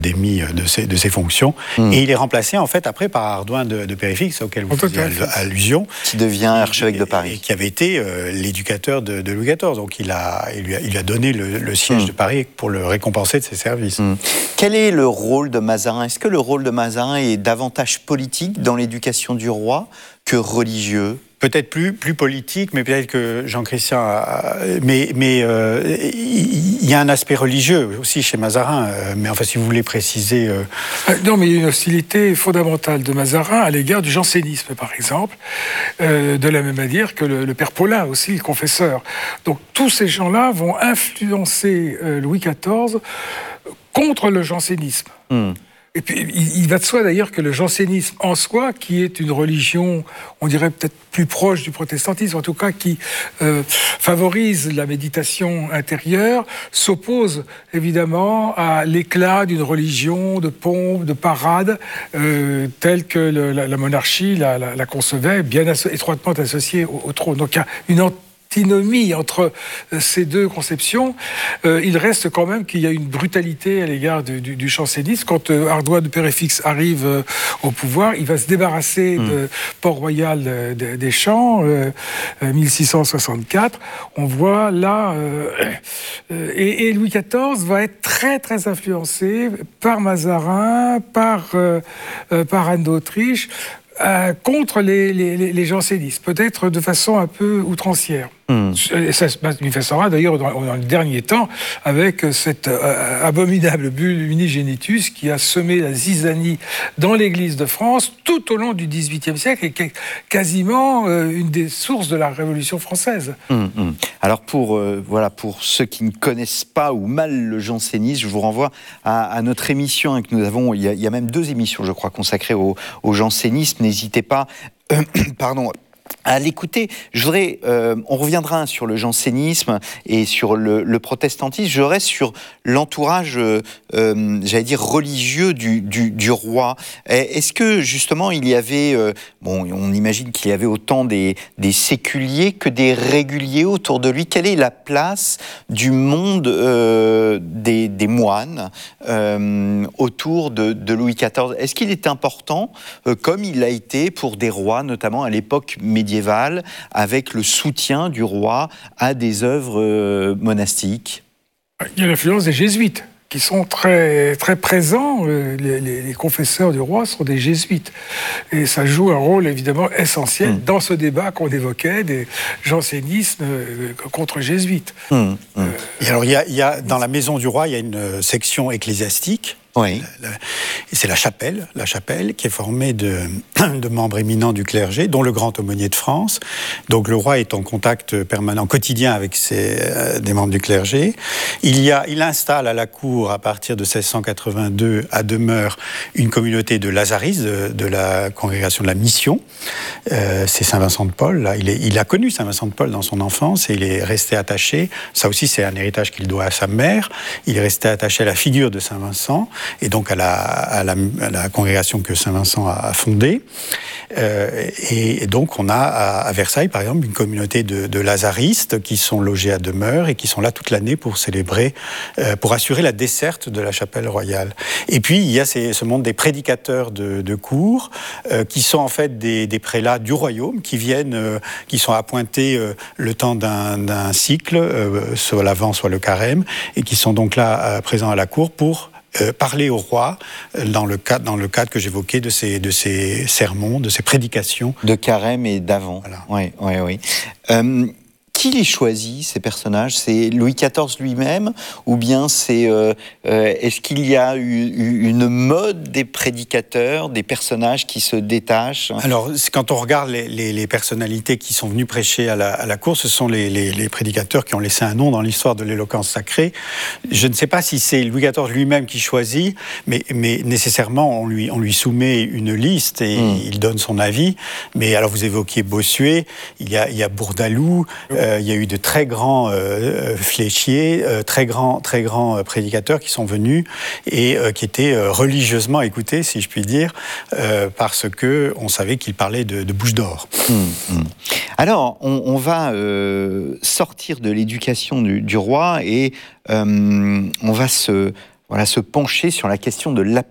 démis de ses fonctions. Et il est remplacé, en fait, après, par Ardouin de Périfix, auquel vous faisiez allusion. Qui devient archevêque de Paris. Et qui avait été l'éducateur de Louis XIV. Donc, il lui a donné le siège de Paris pour le récompenser de ses services. Quel est le rôle de Mazarin ? Est-ce que le rôle de Mazarin est davantage politique dans l'éducation du roi que religieux ? Peut-être plus politique, mais peut-être que Jean-Christian mais il y a un aspect religieux aussi chez Mazarin. Mais enfin, si vous voulez préciser... Non, mais il y a une hostilité fondamentale de Mazarin à l'égard du jansénisme, par exemple, de la même manière que le père Paulin aussi, le confesseur. Donc tous ces gens-là vont influencer Louis XIV contre le jansénisme. Et puis, il va de soi d'ailleurs que le jansénisme en soi, qui est une religion, on dirait peut-être plus proche du protestantisme, en tout cas qui favorise la méditation intérieure, s'oppose évidemment à l'éclat d'une religion de pompe, de parade, telle que la monarchie la concevait, bien étroitement associée au trône. Donc il y a une antinomie entre ces deux conceptions. Il reste quand même qu'il y a une brutalité à l'égard du jansénisme. Quand Ardouin de Périfix arrive au pouvoir, il va se débarrasser de Port-Royal des Champs, 1664. On voit là... et Louis XIV va être très, très influencé par Mazarin, par Anne d'Autriche, contre les jansénistes, peut-être de façon un peu outrancière. Et ça se manifestera d'ailleurs dans le dernier temps avec cette abominable bulle Unigenitus qui a semé la zizanie dans l'Église de France tout au long du XVIIIe siècle et qui est quasiment une des sources de la Révolution française. Alors pour ceux qui ne connaissent pas ou mal le jansénisme, je vous renvoie à notre émission que nous avons, il y a même 2 émissions je crois consacrées au jansénisme, n'hésitez pas à l'écouter. Je voudrais, on reviendra sur le jansénisme et sur le protestantisme. Je reste sur l'entourage, j'allais dire religieux du roi. Est-ce que justement il y avait, on imagine qu'il y avait autant des séculiers que des réguliers autour de lui. Quelle est la place du monde des moines autour de Louis XIV ? Est-ce qu'il est important, comme il l'a été pour des rois, notamment à l'époque médiévale, avec le soutien du roi à des œuvres monastiques ? Il y a l'influence des jésuites qui sont très, très présents. Les confesseurs du roi sont des jésuites. Et ça joue un rôle évidemment essentiel dans ce débat qu'on évoquait des jansénismes contre jésuites. Et alors, il y a dans la maison du roi, il y a une section ecclésiastique. Oui. C'est la chapelle qui est formée de membres éminents du clergé, dont le grand aumônier de France. Donc le roi est en contact permanent, quotidien avec des membres du clergé. Il installe à la cour, à partir de 1682, à demeure, une communauté de lazaristes, de la congrégation de la Mission. C'est Saint-Vincent de Paul. Là. Il a connu Saint-Vincent de Paul dans son enfance et il est resté attaché. Ça aussi, c'est un héritage qu'il doit à sa mère. Il est resté attaché à la figure de Saint-Vincent et donc à la congrégation que Saint-Vincent a fondée. Et donc on a à Versailles, par exemple, une communauté de lazaristes qui sont logés à demeure et qui sont là toute l'année pour célébrer, pour assurer la desserte de la chapelle royale. Et puis il y a ce monde des prédicateurs de cour qui sont en fait des prélats du royaume qui viennent, qui sont appointés le temps d'un cycle, soit l'avent, soit le carême, et qui sont donc là présents à la cour pour parler au roi dans le cadre que j'évoquais de ces sermons, de ces prédications. De carême et d'avant. Voilà. Oui. Qui les choisit, ces personnages ? C'est Louis XIV lui-même ? Ou bien est-ce qu'il y a eu une mode des prédicateurs, des personnages qui se détachent ? Alors, quand on regarde les personnalités qui sont venues prêcher à la cour, ce sont les prédicateurs qui ont laissé un nom dans l'histoire de l'éloquence sacrée. Je ne sais pas si c'est Louis XIV lui-même qui choisit, mais nécessairement, on lui soumet une liste et il donne son avis. Mais alors, vous évoquiez Bossuet, il y a Bourdaloue, il y a eu de très grands fléchiers, très grands prédicateurs qui sont venus et qui étaient religieusement écoutés, si je puis dire, parce que on savait qu'ils parlaient de bouche d'or. Alors, on va sortir de l'éducation du roi et on va voilà, se pencher sur la question de